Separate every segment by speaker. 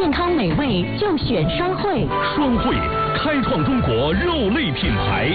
Speaker 1: 健康美味就选双汇。
Speaker 2: 双汇开创中国肉类品牌。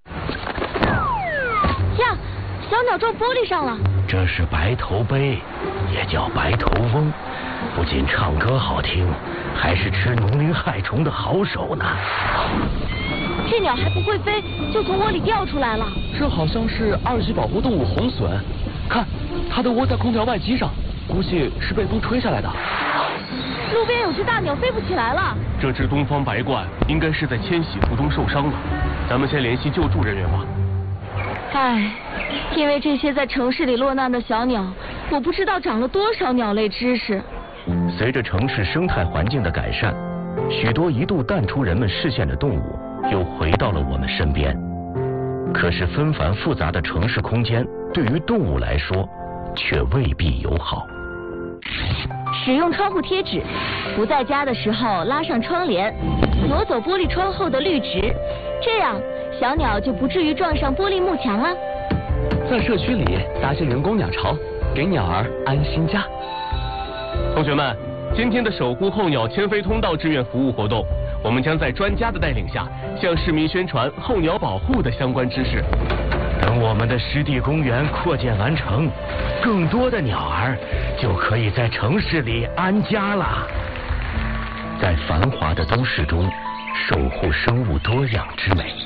Speaker 3: 呀，小鸟撞玻璃上了。
Speaker 4: 这是白头鹎，也叫白头翁，不仅唱歌好听，还是吃农林害虫的好手呢。
Speaker 3: 这鸟还不会飞，就从窝里掉出来了。
Speaker 5: 这好像是2级保护动物红隼，看，它的窝在空调外机上，估计是被风吹下来的。
Speaker 3: 路边有只大鸟飞不起来了。
Speaker 6: 这只东方白鹳应该是在迁徙途中受伤了，咱们先联系救助人员吧。
Speaker 3: 唉，因为这些在城市里落难的小鸟，我不知道长了多少鸟类知识。
Speaker 4: 随着城市生态环境的改善，许多一度淡出人们视线的动物又回到了我们身边。可是纷繁复杂的城市空间对于动物来说却未必友好。
Speaker 3: 使用窗户贴纸，不在家的时候拉上窗帘，挪走玻璃窗后的绿植，这样小鸟就不至于撞上玻璃幕墙了。
Speaker 5: 在社区里搭些人工鸟巢，给鸟儿安心家。
Speaker 6: 同学们，今天的守护候鸟迁飞通道志愿服务活动，我们将在专家的带领下，向市民宣传候鸟保护的相关知识。
Speaker 4: 等我们的湿地公园扩建完成，更多的鸟儿就可以在城市里安家了。在繁华的都市中，守护生物多样之美。